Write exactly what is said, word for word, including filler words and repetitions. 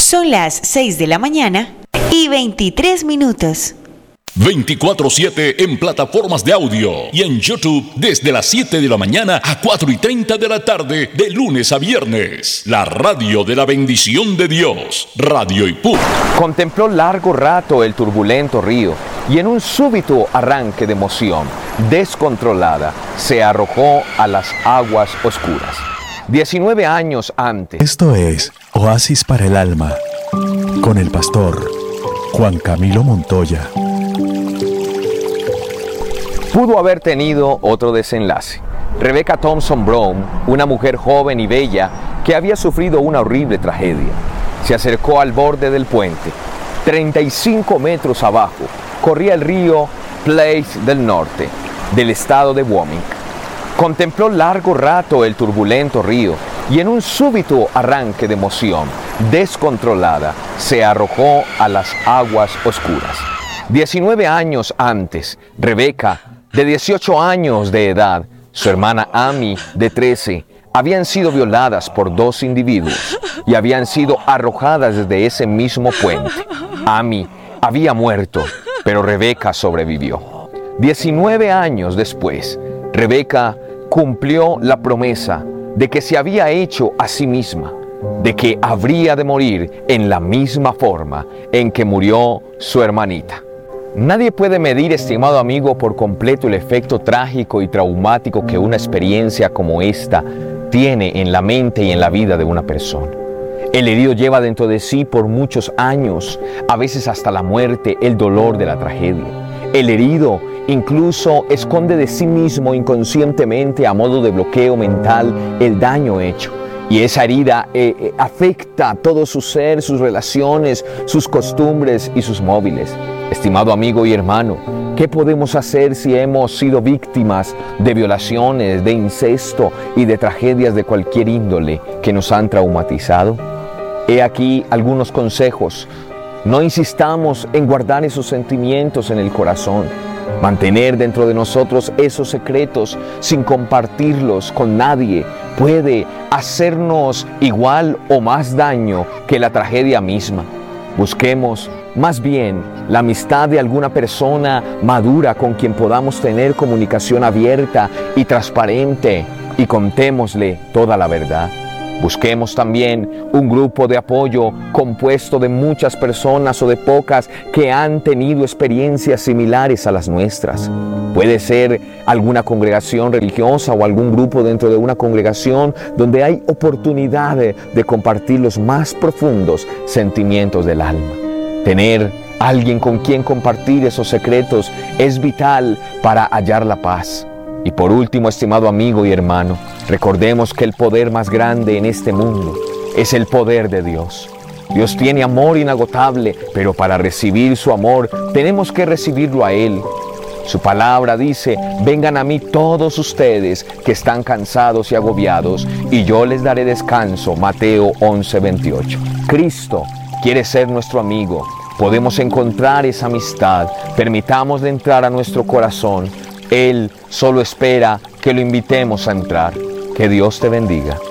Son las seis de la mañana y veintitrés minutos. veinticuatro siete en plataformas de audio y en YouTube desde las siete de la mañana a cuatro y treinta de la tarde de lunes a viernes. La radio de la bendición de Dios, Radio Ipú. Contempló largo rato el turbulento río y en un súbito arranque de emoción descontrolada se arrojó a las aguas oscuras. diecinueve años antes. Esto es Oasis para el Alma, con el pastor Juan Camilo Montoya. Pudo haber tenido otro desenlace. Rebecca Thompson Brown, una mujer joven y bella que había sufrido una horrible tragedia, se acercó al borde del puente. treinta y cinco metros abajo corría el río Platte del Norte, del estado de Wyoming. Contempló largo rato el turbulento río y en un súbito arranque de emoción descontrolada se arrojó a las aguas oscuras. diecinueve años antes, Rebecca, de dieciocho años de edad, su hermana Amy, de trece, habían sido violadas por dos individuos y habían sido arrojadas desde ese mismo puente. Amy había muerto, pero Rebecca sobrevivió. diecinueve años después, Rebecca cumplió la promesa de que se había hecho a sí misma, de que habría de morir en la misma forma en que murió su hermanita. Nadie puede medir, estimado amigo, por completo el efecto trágico y traumático que una experiencia como esta tiene en la mente y en la vida de una persona. El herido lleva dentro de sí por muchos años, a veces hasta la muerte, el dolor de la tragedia. El herido incluso esconde de sí mismo inconscientemente, a modo de bloqueo mental, el daño hecho. Y esa herida eh, eh, afecta todo su ser, sus relaciones, sus costumbres y sus móviles. Estimado amigo y hermano, ¿qué podemos hacer si hemos sido víctimas de violaciones, de incesto y de tragedias de cualquier índole que nos han traumatizado? He aquí algunos consejos. No insistamos en guardar esos sentimientos en el corazón. Mantener dentro de nosotros esos secretos sin compartirlos con nadie puede hacernos igual o más daño que la tragedia misma. Busquemos más bien la amistad de alguna persona madura con quien podamos tener comunicación abierta y transparente y contémosle toda la verdad. Busquemos también un grupo de apoyo compuesto de muchas personas o de pocas que han tenido experiencias similares a las nuestras. Puede ser alguna congregación religiosa o algún grupo dentro de una congregación donde hay oportunidad de, de compartir los más profundos sentimientos del alma. Tener alguien con quien compartir esos secretos es vital para hallar la paz. Y por último, estimado amigo y hermano, recordemos que el poder más grande en este mundo es el poder de Dios. Dios tiene amor inagotable, pero para recibir su amor tenemos que recibirlo a Él. Su palabra dice: vengan a mí todos ustedes que están cansados y agobiados, y yo les daré descanso. Mateo once veintiocho. Cristo quiere ser nuestro amigo. Podemos encontrar esa amistad. Permitámosle entrar a nuestro corazón. Él solo espera que lo invitemos a entrar. Que Dios te bendiga.